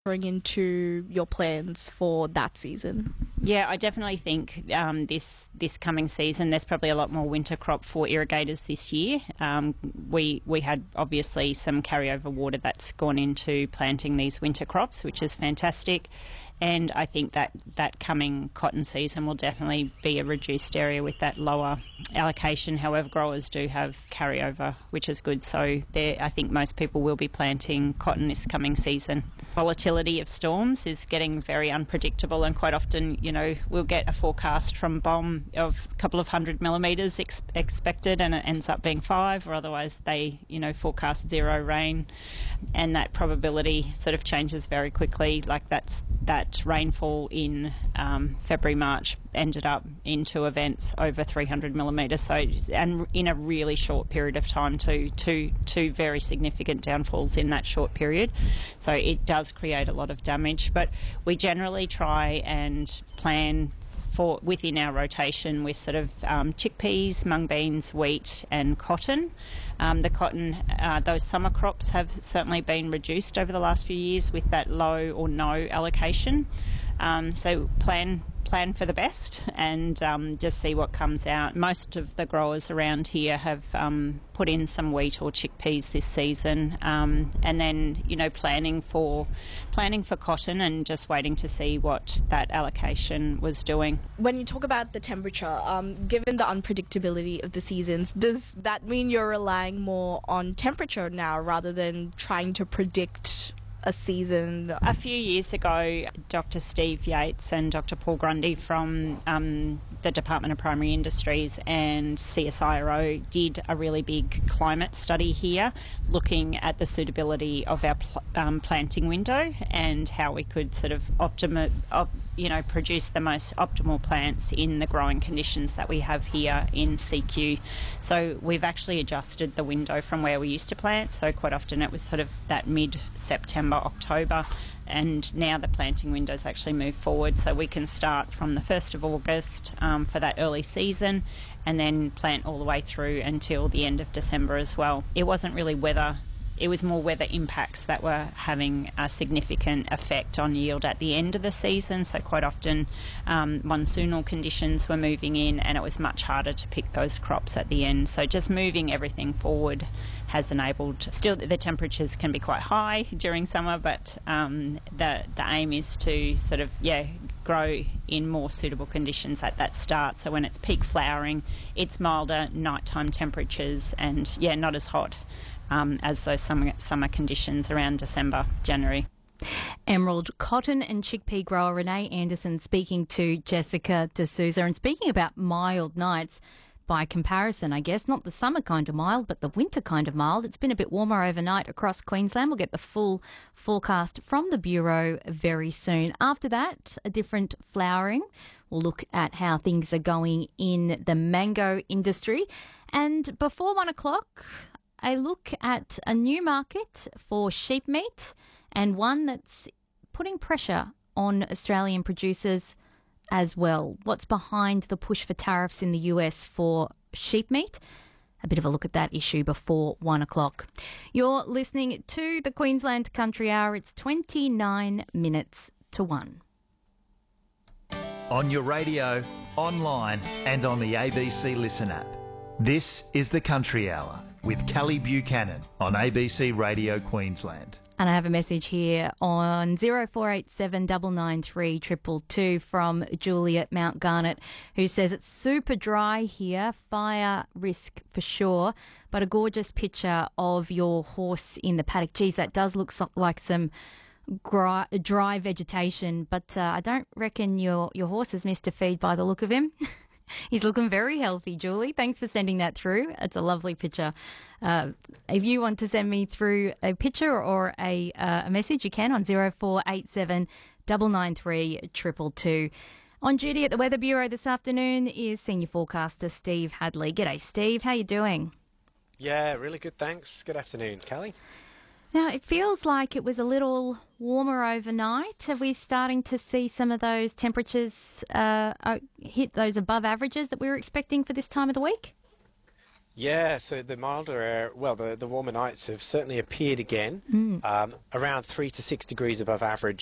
factoring into your plans for that season? Yeah, I definitely think this coming season there's probably a lot more winter crop for irrigators this year. We had obviously some carryover water that's gone into planting these winter crops, which is fantastic. And I think that coming cotton season will definitely be a reduced area with that lower allocation. However, growers do have carryover, which is good. So I think most people will be planting cotton this coming season. Volatility of storms is getting very unpredictable, and quite often, we'll get a forecast from BOM of a couple of 100 millimetres expected, and it ends up being 5, or otherwise they, forecast 0 rain, and that probability sort of changes very quickly. Like that rainfall in February, March ended up in 2 events over 300 millimetres, and in a really short period of time, two very significant downfalls in that short period. So it does create a lot of damage, but we generally try and plan for within our rotation with sort of chickpeas, mung beans, wheat and cotton. The cotton, those summer crops have certainly been reduced over the last few years with that low or no allocation. So plan for the best and just see what comes out. Most of the growers around here have put in some wheat or chickpeas this season, and then planning for cotton and just waiting to see what that allocation was doing. When you talk about the temperature, given the unpredictability of the seasons, does that mean you're relying more on temperature now rather than trying to predict a season? A few years ago, Dr. Steve Yates and Dr. Paul Grundy from the Department of Primary Industries and CSIRO did a really big climate study here, looking at the suitability of our planting window and how we could sort of produce the most optimal plants in the growing conditions that we have here in CQ. So we've actually adjusted the window from where we used to plant. So quite often it was sort of that mid-September, October, and now the planting windows actually move forward, so we can start from the 1st of August for that early season and then plant all the way through until the end of December as well. It wasn't really weather. It was more weather impacts that were having a significant effect on yield at the end of the season. So quite often monsoonal conditions were moving in and it was much harder to pick those crops at the end. So just moving everything forward has enabled, still the temperatures can be quite high during summer, but the aim is to sort of, grow in more suitable conditions at that start. So when it's peak flowering, it's milder nighttime temperatures and, not as hot as those summer conditions around December, January. Emerald cotton and chickpea grower Renee Anderson speaking to Jessica D'Souza, and speaking about mild nights. By comparison, I guess, not the summer kind of mild, but the winter kind of mild. It's been a bit warmer overnight across Queensland. We'll get the full forecast from the Bureau very soon. After that, a different flowering. We'll look at how things are going in the mango industry. And before 1 o'clock, a look at a new market for sheep meat, and one that's putting pressure on Australian producers as well. What's behind the push for tariffs in the US for sheep meat? A bit of a look at that issue before 1 o'clock. You're listening to the Queensland Country Hour. It's 29 minutes to 1. On your radio, online and on the ABC Listen app. This is the Country Hour with Kelly Buchanan on ABC Radio Queensland. And I have a message here on 0487 993 222 from Juliet Mount Garnet, who says it's super dry here, fire risk for sure, but a gorgeous picture of your horse in the paddock. Geez, that does look like some dry vegetation, but I don't reckon your horse has missed a feed by the look of him. He's looking very healthy, Julie. Thanks for sending that through. It's a lovely picture. If you want to send me through a picture or a message, you can on 0487 993 222. On duty at the Weather Bureau this afternoon is Senior Forecaster Steve Hadley. G'day, Steve. How you doing? Yeah, really good, thanks. Good afternoon, Kelly. Now, it feels like it was a little warmer overnight. Are we starting to see some of those temperatures hit those above averages that we were expecting for this time of the week? Yeah, so the milder air, well, the warmer nights have certainly appeared again, around 3 to 6 degrees above average